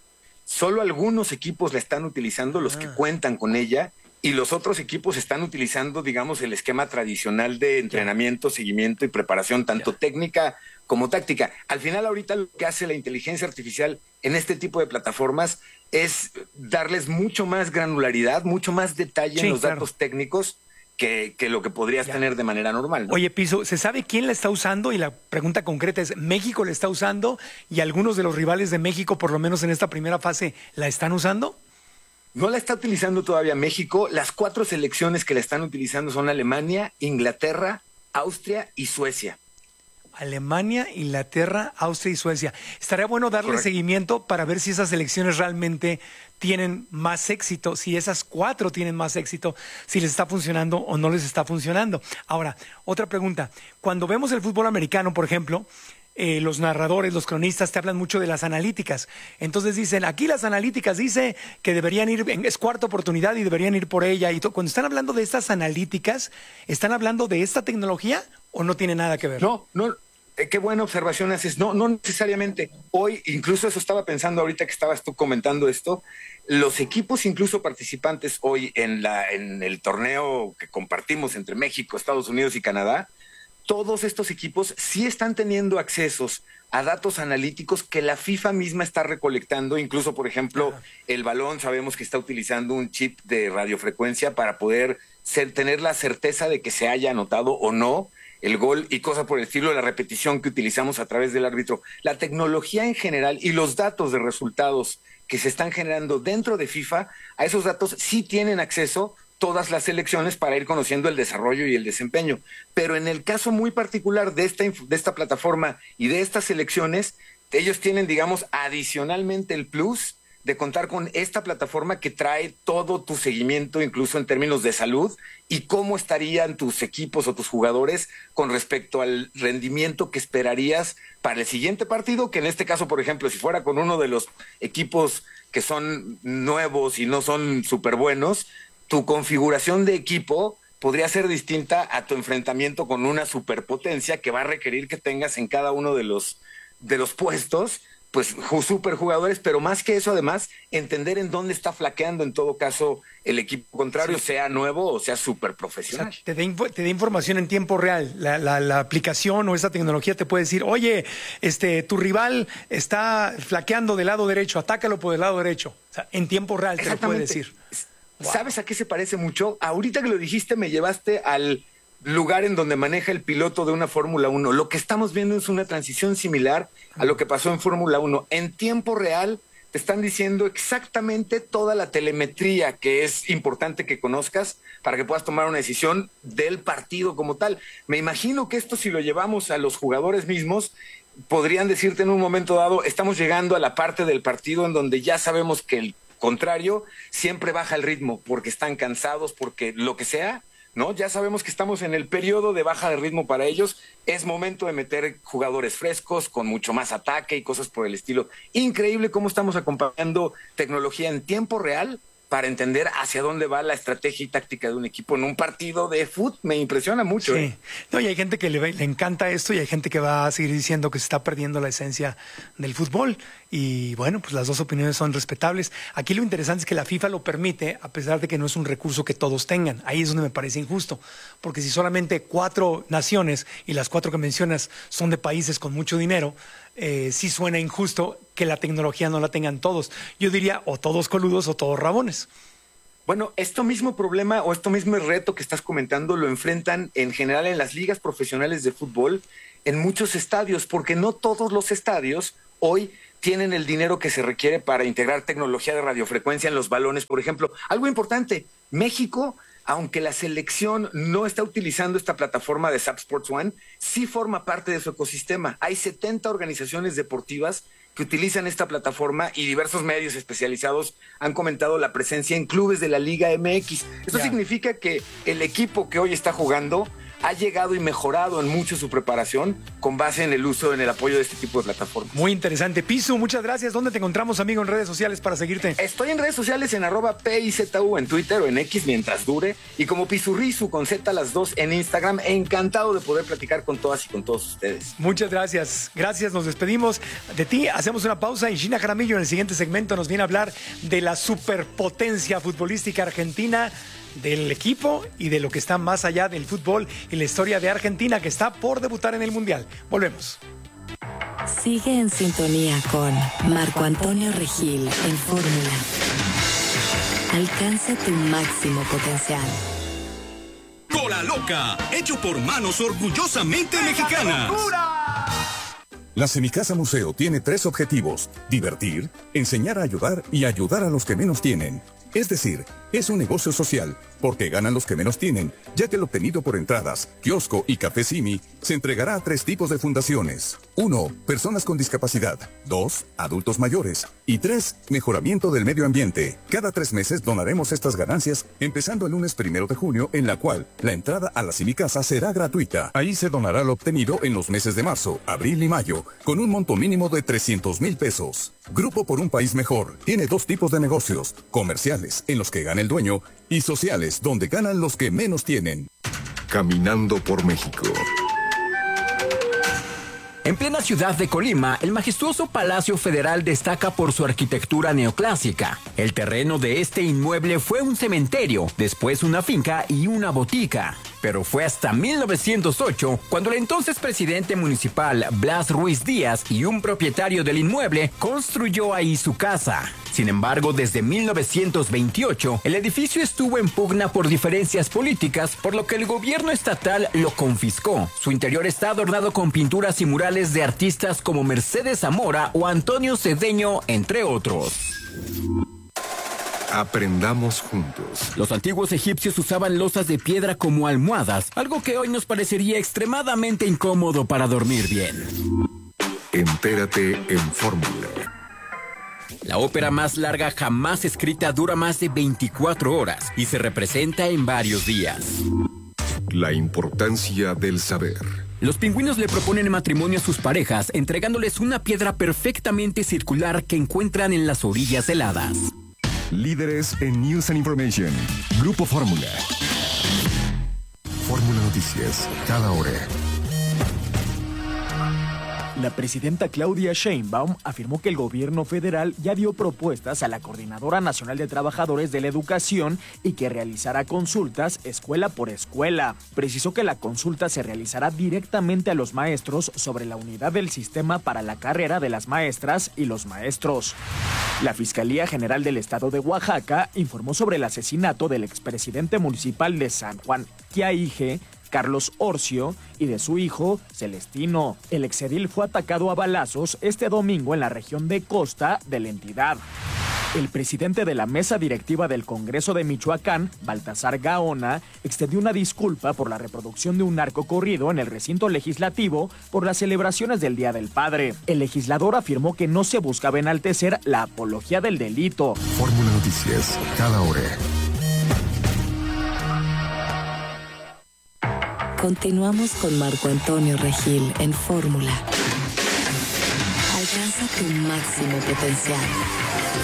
Solo algunos equipos la están utilizando, los ah. que cuentan con ella, y los otros equipos están utilizando, digamos, el esquema tradicional de entrenamiento, yeah. seguimiento y preparación, tanto yeah. técnica como táctica. Al final, ahorita lo que hace la inteligencia artificial en este tipo de plataformas es darles mucho más granularidad, mucho más detalle sí, en los claro. datos técnicos que, que lo que podrías ya. tener de manera normal, ¿no? Oye, Piso, ¿se sabe quién la está usando? Y la pregunta concreta es, ¿México la está usando? ¿Y algunos de los rivales de México, por lo menos en esta primera fase, la están usando? No la está utilizando todavía México. Las cuatro selecciones que la están utilizando son Alemania, Inglaterra, Austria y Suecia. Alemania, Inglaterra, Austria y Suecia. Estaría bueno darle Correcto. seguimiento para ver si esas selecciones realmente tienen más éxito, si esas cuatro tienen más éxito, si les está funcionando o no les está funcionando. Ahora, otra pregunta. Cuando vemos el fútbol americano, por ejemplo, eh, los narradores, los cronistas te hablan mucho de las analíticas. Entonces dicen, aquí las analíticas dice que deberían ir, es cuarta oportunidad y deberían ir por ella. Y cuando están hablando de estas analíticas, ¿están hablando de esta tecnología o no tiene nada que ver? No, no. Qué buena observación haces. No, no necesariamente. Hoy, incluso eso estaba pensando ahorita que estabas tú comentando esto, los equipos incluso participantes hoy en, la, en el torneo que compartimos entre México, Estados Unidos y Canadá, todos estos equipos sí están teniendo accesos a datos analíticos que la FIFA misma está recolectando. Incluso, por ejemplo, Ajá. el balón sabemos que está utilizando un chip de radiofrecuencia para poder ser, tener la certeza de que se haya anotado o no el gol y cosas por el estilo, la repetición que utilizamos a través del árbitro. La tecnología en general y los datos de resultados que se están generando dentro de FIFA, a esos datos sí tienen acceso todas las selecciones para ir conociendo el desarrollo y el desempeño. Pero en el caso muy particular de esta, de esta plataforma y de estas selecciones, ellos tienen, digamos, adicionalmente el plus de contar con esta plataforma que trae todo tu seguimiento, incluso en términos de salud, y cómo estarían tus equipos o tus jugadores con respecto al rendimiento que esperarías para el siguiente partido, que en este caso, por ejemplo, si fuera con uno de los equipos que son nuevos y no son súper buenos, tu configuración de equipo podría ser distinta a tu enfrentamiento con una superpotencia que va a requerir que tengas en cada uno de los, de los puestos pues superjugadores, pero más que eso, además, entender en dónde está flaqueando en todo caso el equipo contrario, sí. sea nuevo o sea súper profesional. O sea, te, da te da información en tiempo real. La, la, la aplicación o esa tecnología te puede decir, oye, este, tu rival está flaqueando del lado derecho, atácalo por el lado derecho. O sea, en tiempo real te lo puede decir. Wow. ¿Sabes a qué se parece mucho? Ahorita que lo dijiste me llevaste al lugar en donde maneja el piloto de una Fórmula uno. Lo que estamos viendo es una transición similar a lo que pasó en Fórmula uno. En tiempo real, te están diciendo exactamente toda la telemetría que es importante que conozcas para que puedas tomar una decisión del partido como tal. Me imagino que esto, si lo llevamos a los jugadores mismos, podrían decirte en un momento dado, estamos llegando a la parte del partido en donde ya sabemos que el contrario siempre baja el ritmo porque están cansados, porque lo que sea, ¿no? Ya sabemos que estamos en el periodo de baja de ritmo para ellos. Es momento de meter jugadores frescos con mucho más ataque y cosas por el estilo. Increíble cómo estamos acompañando tecnología en tiempo real para entender hacia dónde va la estrategia y táctica de un equipo en un partido de fútbol. Me impresiona mucho. Sí. ¿eh? No, y hay gente que le, le encanta esto y hay gente que va a seguir diciendo que se está perdiendo la esencia del fútbol. Y bueno, pues las dos opiniones son respetables. Aquí lo interesante es que la FIFA lo permite, a pesar de que no es un recurso que todos tengan. Ahí es donde me parece injusto. Porque si solamente cuatro naciones, y las cuatro que mencionas son de países con mucho dinero, eh, sí suena injusto que la tecnología no la tengan todos. Yo diría o todos coludos o todos rabones. Bueno, esto mismo problema o esto mismo reto que estás comentando lo enfrentan en general en las ligas profesionales de fútbol en muchos estadios, porque no todos los estadios hoy tienen el dinero que se requiere para integrar tecnología de radiofrecuencia en los balones, por ejemplo. Algo importante, México, aunque la selección no está utilizando esta plataforma de Zap Sports One, sí forma parte de su ecosistema. Hay setenta organizaciones deportivas que utilizan esta plataforma y diversos medios especializados han comentado la presencia en clubes de la Liga M X. Esto Ya. significa que el equipo que hoy está jugando ha llegado y mejorado en mucho su preparación con base en el uso, en el apoyo de este tipo de plataformas. Muy interesante. Pisu, muchas gracias. ¿Dónde te encontramos, amigo, en redes sociales para seguirte? Estoy en redes sociales en arroba P I Z U en Twitter o en X mientras dure, y como Pisurrizu con Z las dos en Instagram. Encantado de poder platicar con todas y con todos ustedes. Muchas gracias. Gracias, nos despedimos de ti. Hacemos una pausa y Gina Jaramillo en el siguiente segmento nos viene a hablar de la superpotencia futbolística argentina, del equipo y de lo que está más allá del fútbol y la historia de Argentina, que está por debutar en el Mundial. Volvemos. Sigue en sintonía con Marco Antonio Regil en Fórmula. Alcanza tu máximo potencial. Cola Loca, hecho por manos orgullosamente mexicanas. La Semicasa Museo tiene tres objetivos: divertir, enseñar a ayudar y ayudar a los que menos tienen. Es decir, es un negocio social, porque ganan los que menos tienen, ya que el obtenido por entradas, kiosco y café Simi se entregará a tres tipos de fundaciones. Uno, personas con discapacidad. Dos, adultos mayores. Y tres, mejoramiento del medio ambiente. Cada tres meses donaremos estas ganancias, empezando el lunes primero de junio, en la cual la entrada a la Semicasa será gratuita. Ahí se donará lo obtenido en los meses de marzo, abril y mayo, con un monto mínimo de trescientos mil pesos. Grupo por un País Mejor tiene dos tipos de negocios: comerciales, en los que gana el dueño, y sociales, donde ganan los que menos tienen. Caminando por México. En plena ciudad de Colima, el majestuoso Palacio Federal destaca por su arquitectura neoclásica. El terreno de este inmueble fue un cementerio, después una finca y una botica. Pero fue hasta mil novecientos ocho cuando el entonces presidente municipal Blas Ruiz Díaz y un propietario del inmueble construyó ahí su casa. Sin embargo, desde mil novecientos veintiocho, el edificio estuvo en pugna por diferencias políticas, por lo que el gobierno estatal lo confiscó. Su interior está adornado con pinturas y murales de artistas como Mercedes Zamora o Antonio Cedeño, entre otros. Aprendamos juntos. Los antiguos egipcios usaban losas de piedra como almohadas, algo que hoy nos parecería extremadamente incómodo para dormir bien. Entérate en Fórmula. La ópera más larga jamás escrita dura más de veinticuatro horas y se representa en varios días. La importancia del saber. Los pingüinos le proponen matrimonio a sus parejas, entregándoles una piedra perfectamente circular que encuentran en las orillas heladas. Líderes en News and Information. Grupo Fórmula. Fórmula Noticias, cada hora. La presidenta Claudia Sheinbaum afirmó que el gobierno federal ya dio propuestas a la Coordinadora Nacional de Trabajadores de la Educación y que realizará consultas escuela por escuela. Precisó que la consulta se realizará directamente a los maestros sobre la unidad del sistema para la carrera de las maestras y los maestros. La Fiscalía General del Estado de Oaxaca informó sobre el asesinato del expresidente municipal de San Juan Quiaige, Carlos Orcio, y de su hijo, Celestino. El exedil fue atacado a balazos este domingo en la región de Costa de la entidad. El presidente de la mesa directiva del Congreso de Michoacán, Baltasar Gaona, extendió una disculpa por la reproducción de un narco corrido en el recinto legislativo por las celebraciones del Día del Padre. El legislador afirmó que no se buscaba enaltecer la apología del delito. Fórmula Noticias, cada hora. Continuamos con Marco Antonio Regil en Fórmula. Alcanza tu máximo potencial.